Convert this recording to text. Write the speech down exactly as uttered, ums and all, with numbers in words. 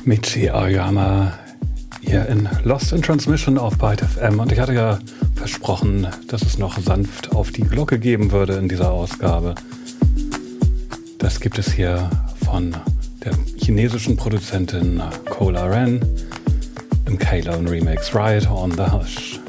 Michi Aoyama hier in Lost in Transmission auf Byte F M, und ich hatte ja versprochen, dass es noch sanft auf die Glocke geben würde in dieser Ausgabe. Das gibt es hier von der chinesischen Produzentin Cola Ren im Kalon Remix Riot on the Hush.